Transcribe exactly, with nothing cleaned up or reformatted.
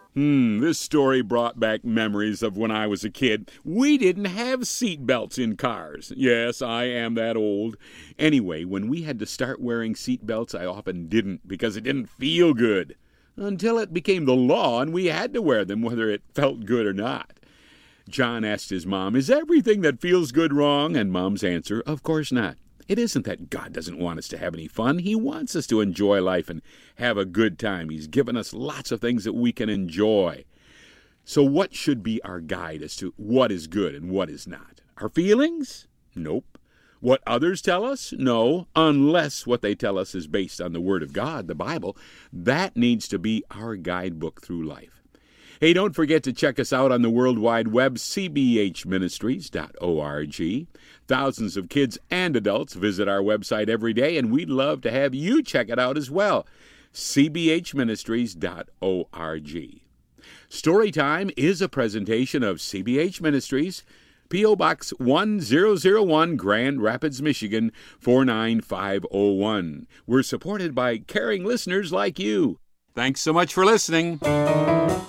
Hmm, this story brought back memories of when I was a kid. We didn't have seat belts in cars. Yes, I am that old. Anyway, when we had to start wearing seat belts, I often didn't because it didn't feel good. Until it became the law and we had to wear them whether it felt good or not. John asked his mom, "Is everything that feels good wrong?" And Mom's answer, "Of course not. It isn't that God doesn't want us to have any fun. He wants us to enjoy life and have a good time. He's given us lots of things that we can enjoy." So what should be our guide as to what is good and what is not? Our feelings? Nope. What others tell us? No, unless what they tell us is based on the Word of God, the Bible. That needs to be our guidebook through life. Hey, don't forget to check us out on the World Wide Web, c b h ministries dot org. Thousands of kids and adults visit our website every day, and we'd love to have you check it out as well, c b h ministries dot org. Storytime is a presentation of C B H Ministries, P O. Box one thousand one, Grand Rapids, Michigan, four nine five oh one. We're supported by caring listeners like you. Thanks so much for listening.